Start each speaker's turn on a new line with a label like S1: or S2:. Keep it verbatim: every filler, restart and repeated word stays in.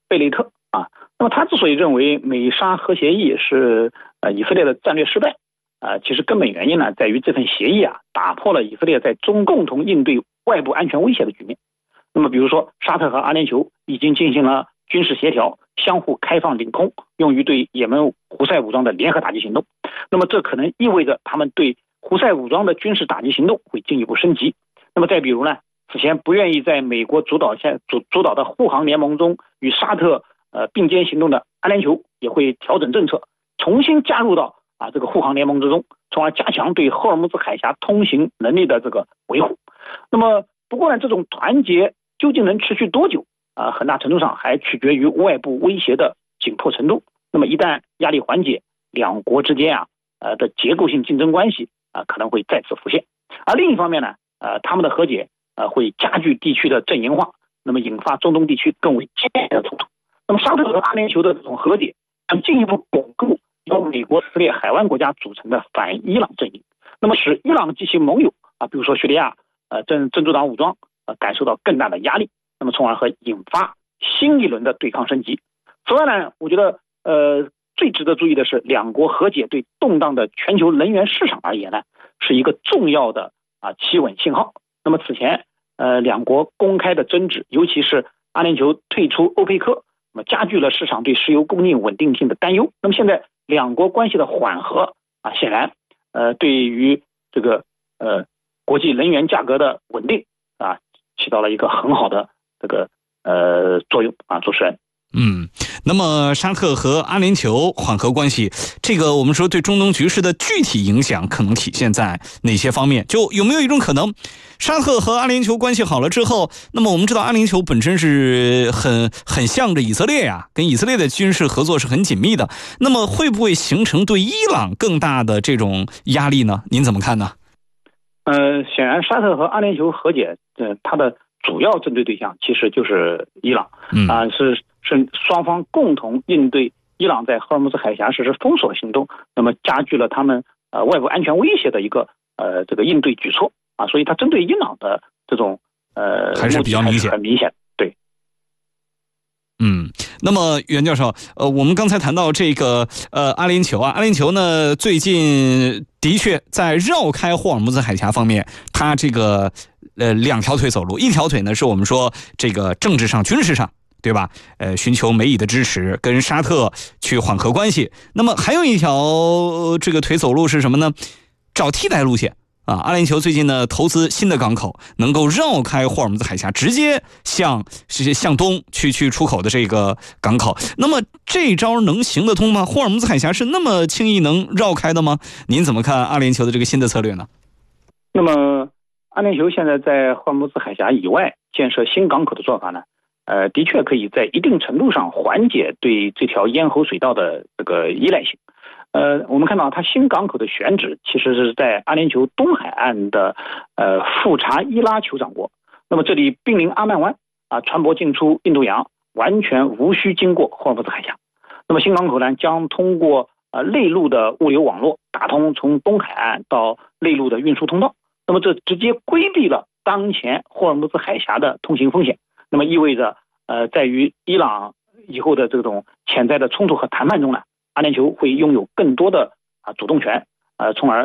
S1: 贝雷特啊。那么他之所以认为美沙核协议是呃以色列的战略失败，呃，其实根本原因呢在于这份协议啊打破了以色列在中共同应对外部安全威胁的局面。那么比如说沙特和阿联酋已经进行了军事协调，相互开放领空，用于对也门胡塞武装的联合打击行动。那么这可能意味着他们对胡塞武装的军事打击行动会进一步升级。那么再比如呢，此前不愿意在美国主导下主主导的护航联盟中与沙特呃并肩行动的阿联酋也会调整政策，重新加入到啊这个护航联盟之中，从而加强对霍尔木兹海峡通行能力的这个维护。那么不过呢，这种团结究竟能持续多久啊、呃？很大程度上还取决于外部威胁的紧迫程度。那么一旦压力缓解，两国之间啊呃的结构性竞争关系啊、呃、可能会再次浮现。而另一方面呢，呃他们的和解呃会加剧地区的阵营化，那么引发中东地区更为激烈的冲突。那么沙特和阿联酋的这种和解将进一步巩固由美国、以色列、海湾国家组成的反伊朗阵营，那么使伊朗及其盟友啊，比如说叙利亚呃真真主党武装呃感受到更大的压力，那么从而和引发新一轮的对抗升级。此外呢，我觉得呃最值得注意的是，两国和解对动荡的全球能源市场而言呢，是一个重要的啊企稳信号。那么此前呃两国公开的争执，尤其是阿联酋退出欧佩克，那么加剧了市场对石油供应稳定性的担忧。那么现在两国关系的缓和啊，显然呃对于这个呃国际能源价格的稳定啊起到了一个很好的这个呃作用啊，主持人。
S2: 嗯，那么沙特和阿联酋缓和关系，这个我们说对中东局势的具体影响可能体现在哪些方面？就有没有一种可能，沙特和阿联酋关系好了之后，那么我们知道阿联酋本身是很很向着以色列呀、啊，跟以色列的军事合作是很紧密的，那么会不会形成对伊朗更大的这种压力呢？您怎么看呢？
S1: 呃，显然沙特和阿联酋和解，呃，它的主要针对对象其实就是伊朗，啊、呃，是是双方共同应对伊朗在荷尔木兹海峡实施封锁行动，那么加剧了他们呃外部安全威胁的一个呃这个应对举措啊，所以它针对伊朗的这种呃
S2: 还是比较明显，
S1: 很明显，对。
S2: 嗯，那么袁教授，呃，我们刚才谈到这个呃阿联酋啊，阿联酋呢最近的确在绕开霍尔木兹海峡方面，它这个呃两条腿走路，一条腿呢是我们说这个政治上、军事上，对吧？呃，寻求美以的支持，跟沙特去缓和关系。那么还有一条、呃、这个腿走路是什么呢？找替代路线。啊，阿联酋最近呢投资新的港口，能够绕开霍尔木兹海峡，直接向向东去去出口的这个港口。那么这招能行得通吗？霍尔木兹海峡是那么轻易能绕开的吗？您怎么看阿联酋的这个新的策略呢？
S1: 那么阿联酋现在在霍尔木兹海峡以外建设新港口的做法呢，呃，的确可以在一定程度上缓解对这条咽喉水道的这个依赖性。呃，我们看到它新港口的选址其实是在阿联酋东海岸的呃富查伊拉酋长国，那么这里濒临阿曼湾啊，船舶进出印度洋完全无需经过霍尔木兹海峡。那么新港口呢，将通过呃内陆的物流网络打通从东海岸到内陆的运输通道，那么这直接规避了当前霍尔木兹海峡的通行风险。那么意味着呃在于伊朗以后的这种潜在的冲突和谈判中呢，阿联酋会拥有更多的啊主动权，呃，从而